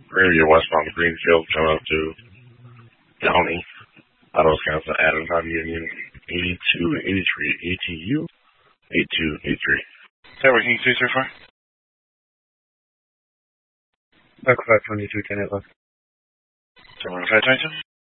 Greenview westbound Greenfield coming up to Downey. Out of Wisconsin, Adams on Union 82 and 83, ATU 8283. Tower King 334. Back 522, 10 at left. Tower 522.